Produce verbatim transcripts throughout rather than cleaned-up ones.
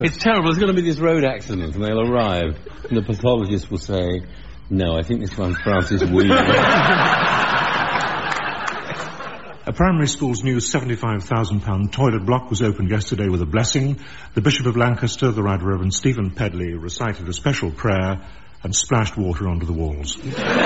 It's terrible. There's going to be this road accident, and they'll arrive, and the pathologist will say, "No, I think this one's Francis Weaver." A primary school's new seventy-five thousand pound toilet block was opened yesterday with a blessing. The Bishop of Lancaster, the Right Reverend Stephen Pedley, recited a special prayer and splashed water onto the walls.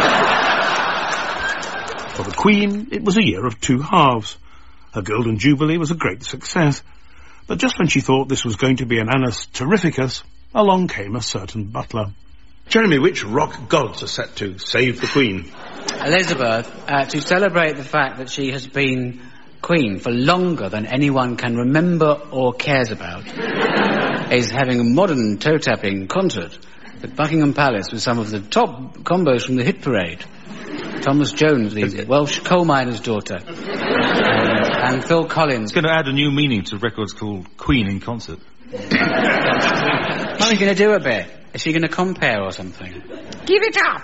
For the Queen, it was a year of two halves. Her Golden Jubilee was a great success. But just when she thought this was going to be an annus terrificus, along came a certain butler. Jeremy, which rock gods are set to save the Queen? Elizabeth, uh, to celebrate the fact that she has been Queen for longer than anyone can remember or cares about, is having a modern toe-tapping concert at Buckingham Palace with some of the top combos from the hit parade. Thomas Jones, the Welsh coal miner's daughter, and, and Phil Collins. It's going to add a new meaning to records called Queen in Concert. What are you going to do a bit? Is she going to compare or something? Give it up!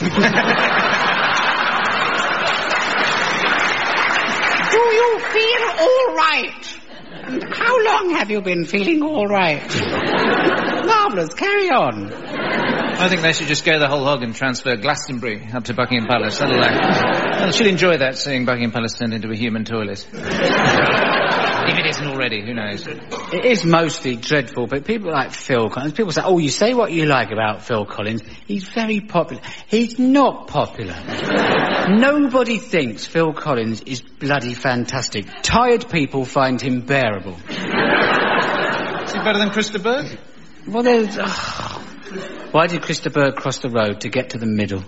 Do you feel all right? And how long have you been feeling all right? Marvellous, carry on. I think they should just go the whole hog and transfer Glastonbury up to Buckingham Palace. That'll, uh, well, she'll enjoy that, seeing Buckingham Palace turned into a human toilet. If it isn't already, who knows? It is mostly dreadful, but people like Phil Collins, people say, oh, you say what you like about Phil Collins, he's very popular. He's not popular. Nobody thinks Phil Collins is bloody fantastic. Tired people find him bearable. Is he better than Christa Berg? Well, there's... Oh. Why did Christa Berg cross the road to get to the middle?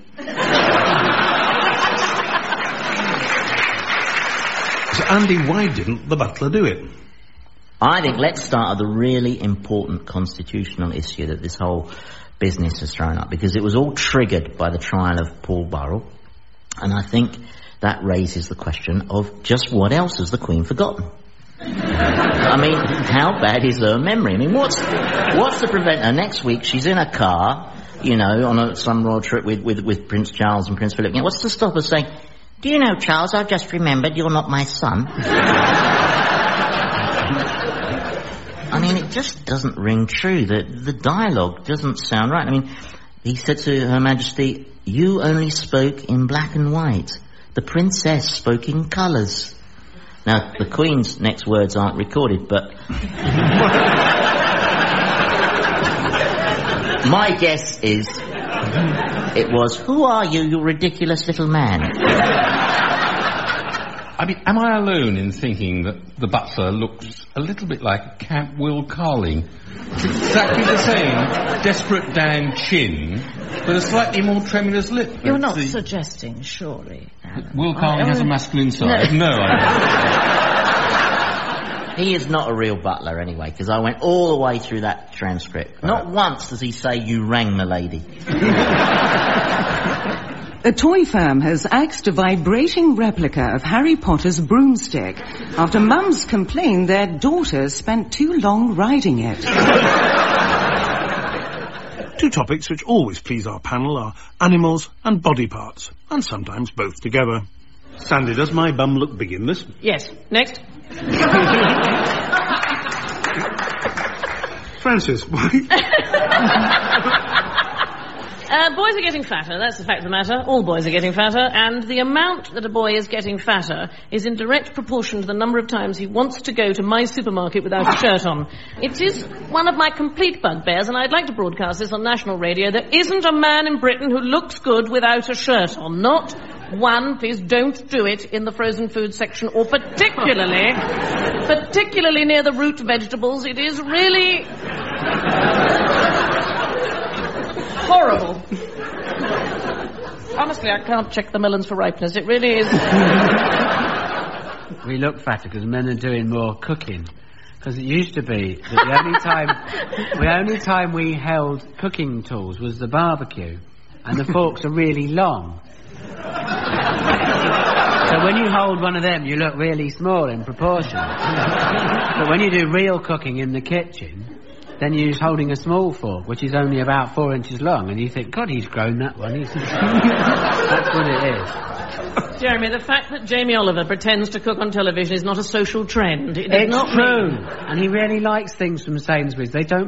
So, Andy, why didn't the butler do it? I think let's start at the really important constitutional issue that this whole business has thrown up, because it was all triggered by the trial of Paul Burrell, and I think that raises the question of just what else has the Queen forgotten? I mean, how bad is her memory? I mean, what's what's to prevent her next week? She's in a car, you know, on a, some road trip with, with, with Prince Charles and Prince Philip. You know, what's to stop her saying, do you know, Charles, I've just remembered you're not my son? I mean, it just doesn't ring true. The, the dialogue doesn't sound right. I mean, he said to Her Majesty, you only spoke in black and white. The princess spoke in colours. Now, the Queen's next words aren't recorded, but... my guess is it was, who are you, you ridiculous little man? I mean, am I alone in thinking that the butler looks a little bit like Camp Will Carling? It's exactly the same desperate down chin, with a slightly more tremulous lip. You're not the... suggesting, surely, Adam. Will Carling I, I has a masculine side? No, no I He is not a real butler anyway, because I went all the way through that transcript. Not uh, once does he say, you rang the lady. A toy firm has axed a vibrating replica of Harry Potter's broomstick after mums complained their daughters spent too long riding it. Two topics which always please our panel are animals and body parts, and sometimes both together. Sandy, does my bum look big in this? Yes. Next. Francis, why? Uh, boys are getting fatter, that's the fact of the matter. All boys are getting fatter, and the amount that a boy is getting fatter is in direct proportion to the number of times he wants to go to my supermarket without a shirt on. It is one of my complete bugbears, and I'd like to broadcast this on national radio. There isn't a man in Britain who looks good without a shirt on. Not one. Please don't do it in the frozen food section, or particularly, particularly near the root vegetables. It is really... horrible. Honestly, I can't check the melons for ripeness. It really is. We look fatter because men are doing more cooking. Because it used to be that the only time, the only time we held cooking tools was the barbecue, and the forks are really long. So when you hold one of them, you look really small in proportion. But when you do real cooking in the kitchen, then you're just holding a small fork, which is only about four inches long, and you think, God, he's grown that one. He's... That's what it is. Jeremy, the fact that Jamie Oliver pretends to cook on television is not a social trend. It it's not true. mean... And he really likes things from Sainsbury's. They don't